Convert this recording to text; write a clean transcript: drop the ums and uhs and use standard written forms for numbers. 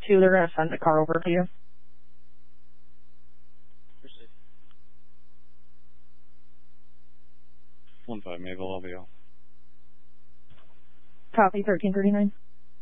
2, they're going to send the car over to you. Proceed. 1-5 Mayville, LVO. Copy, 1339.